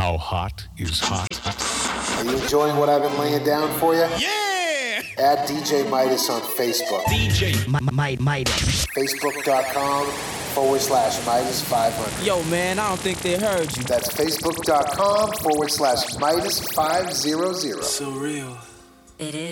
How hot is hot? Are you enjoying what I've been laying down for you? Yeah! Add DJ Midas on Facebook. DJ Midas. Facebook.com/Midas500. Yo, man, I don't think they heard you. That's Facebook.com/Midas500. So real. It is.